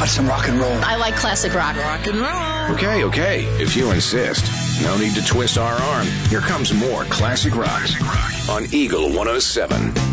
about some rock and roll? I like classic rock. Rock and roll. Okay, if you insist. No need to twist our arm. Here comes more classic rock on Eagle 107.